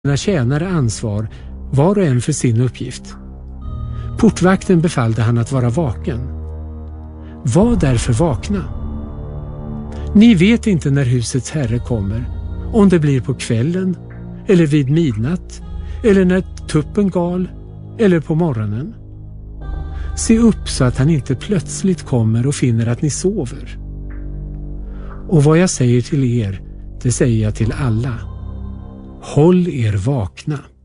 sina tjänare ansvar, var och en för sin uppgift. Portvakten befallde han att vara vaken. Var därför vakna. Ni vet inte när husets herre kommer, om det blir på kvällen, eller vid midnatt, eller när tuppen gal, eller på morgonen. Se upp så att han inte plötsligt kommer och finner att ni sover. Och vad jag säger till er, det säger jag till alla. Håll er vakna.